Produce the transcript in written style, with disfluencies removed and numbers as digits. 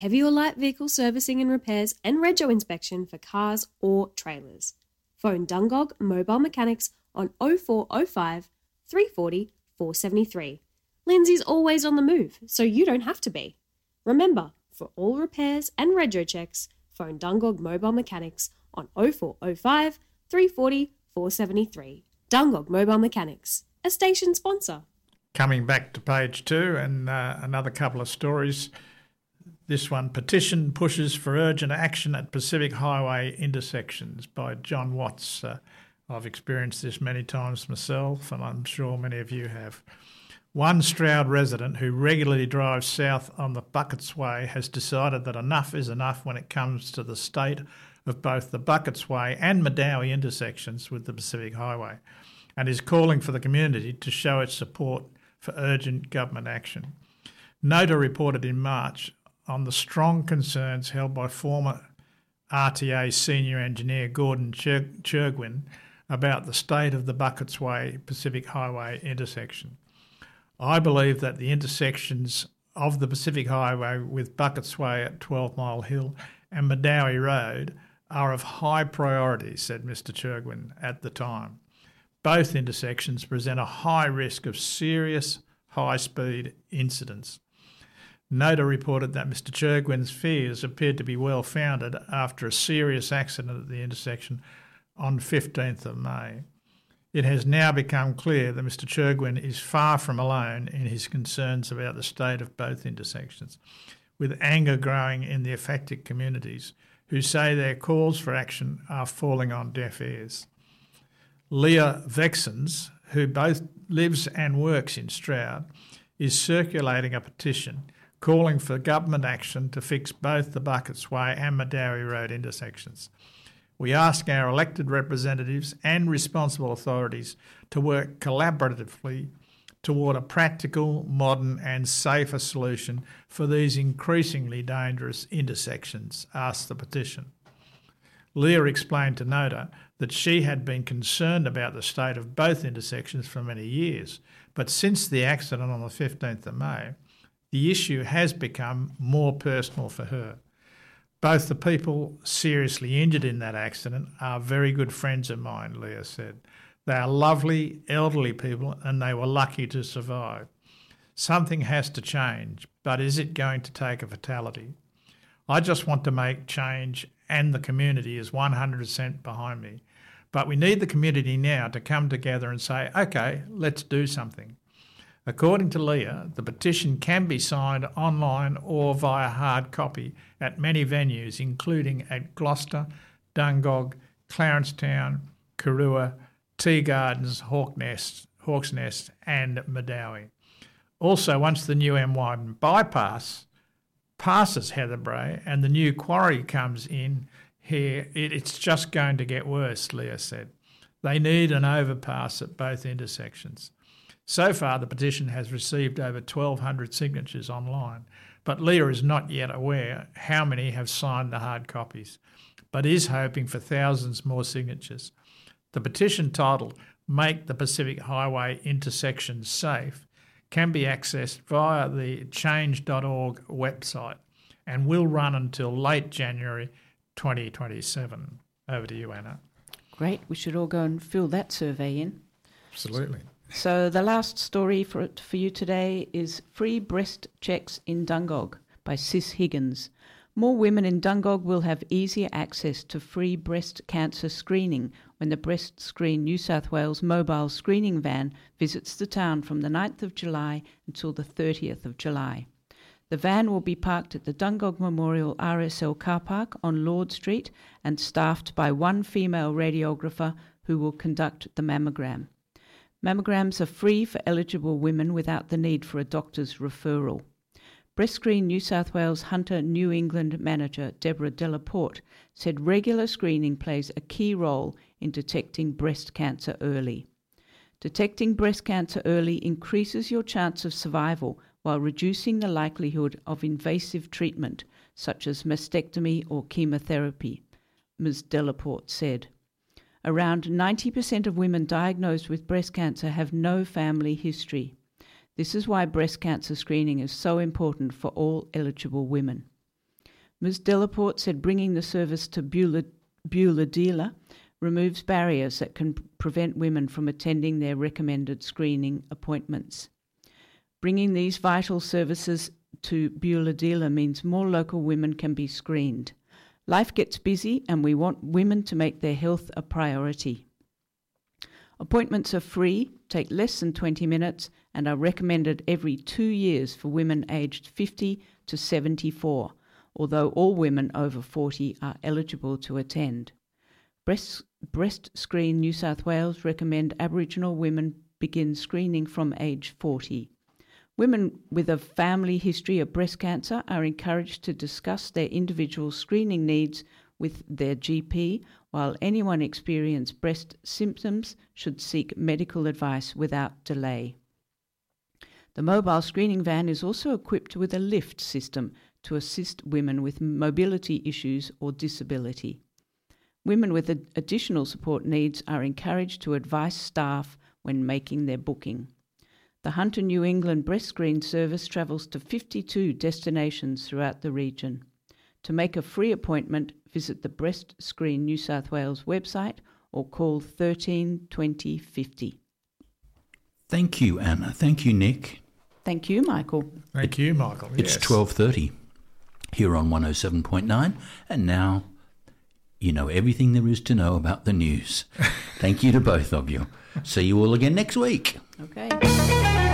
heavy or light vehicle servicing and repairs and rego inspection for cars or trailers. Phone Dungog Mobile Mechanics on 0405 340 473. Lindsay's always on the move, so you don't have to be. Remember, for all repairs and rego checks, phone Dungog Mobile Mechanics on 0405 340 473. Dungog Mobile Mechanics, a station sponsor. Coming back to page 2 and another couple of stories. This one, petition pushes for urgent action at Pacific Highway intersections by John Watts. I've experienced this many times myself, and I'm sure many of you have. One Stroud resident who regularly drives south on the Buckets Way has decided that enough is enough when it comes to the state of both the Buckets Way and Medowie intersections with the Pacific Highway, and is calling for the community to show its support for urgent government action. Nota reported in March on the strong concerns held by former RTA senior engineer Gordon Churgwin about the state of the Buckets Way Pacific Highway intersection. I believe that the intersections of the Pacific Highway with Buckets Way at 12 Mile Hill and Medowie Road are of high priority, said Mr Churgwin at the time. Both intersections present a high risk of serious high-speed incidents. Nota reported that Mr Churgwin's fears appeared to be well-founded after a serious accident at the intersection on 15th of May. It has now become clear that Mr Churgwin is far from alone in his concerns about the state of both intersections, with anger growing in the affected communities who say their calls for action are falling on deaf ears. Leah Vexens, who both lives and works in Stroud, is circulating a petition calling for government action to fix both the Buckets Way and Medowie Road intersections. We ask our elected representatives and responsible authorities to work collaboratively toward a practical, modern and safer solution for these increasingly dangerous intersections, asked the petition. Leah explained to Nota that she had been concerned about the state of both intersections for many years, but since the accident on the 15th of May, the issue has become more personal for her. Both the people seriously injured in that accident are very good friends of mine, Leah said. They are lovely, elderly people and they were lucky to survive. Something has to change, but is it going to take a fatality? I just want to make change and the community is 100% behind me. But we need the community now to come together and say, OK, let's do something. According to Leah, the petition can be signed online or via hard copy at many venues, including at Gloucester, Dungog, Clarencetown, Coorua, Tea Gardens, Hawk's Nest and Medowie. Also, once the new M1 bypass passes Heather Brae and the new quarry comes in here, it's just going to get worse, Leah said. They need an overpass at both intersections. So far, the petition has received over 1,200 signatures online, but Leah is not yet aware how many have signed the hard copies, but is hoping for thousands more signatures. The petition titled Make the Pacific Highway Intersections Safe can be accessed via the change.org website and will run until late January 2027. Over to you, Anna. Great. We should all go and fill that survey in. Absolutely. So the last story for you today is Free Breast Checks in Dungog by Sis Higgins. More women in Dungog will have easier access to free breast cancer screening when the Breast Screen New South Wales mobile screening van visits the town from the 9th of July until the 30th of July. The van will be parked at the Dungog Memorial RSL car park on Lord Street and staffed by one female radiographer who will conduct the mammogram. Mammograms are free for eligible women without the need for a doctor's referral. Breast Screen New South Wales Hunter New England manager Deborah Delaporte said regular screening plays a key role in detecting breast cancer early. Detecting breast cancer early increases your chance of survival while reducing the likelihood of invasive treatment such as mastectomy or chemotherapy, Ms. Delaporte said. Around 90% of women diagnosed with breast cancer have no family history. This is why breast cancer screening is so important for all eligible women. Ms Delaporte said bringing the service to Beulah removes barriers that can prevent women from attending their recommended screening appointments. Bringing these vital services to Beulah means more local women can be screened. Life gets busy and we want women to make their health a priority. Appointments are free, take less than 20 minutes, and are recommended every 2 years for women aged 50 to 74, although all women over 40 are eligible to attend. Breast Screen New South Wales recommend Aboriginal women begin screening from age 40. Women with a family history of breast cancer are encouraged to discuss their individual screening needs with their GP, while anyone experiencing breast symptoms should seek medical advice without delay. The mobile screening van is also equipped with a lift system to assist women with mobility issues or disability. Women with additional support needs are encouraged to advise staff when making their booking. The Hunter New England Breast Screen service travels to 52 destinations throughout the region. To make a free appointment, visit the Breast Screen New South Wales website or call 13 20 50. Thank you, Anna. Thank you, Nick. Thank you, Michael. Thank you, Michael. It's yes. 12:30 here on 107.9, and now you know everything there is to know about the news. Thank you to both of you. See you all again next week. Okay.